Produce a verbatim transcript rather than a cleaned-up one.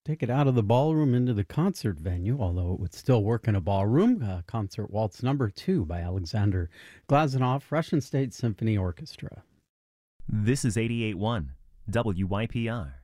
take it out of the ballroom into the concert venue, although it would still work in a ballroom. Uh, concert Waltz Number Two by Alexander Glazunov, Russian State Symphony Orchestra. This is eighty-eight point one W Y P R.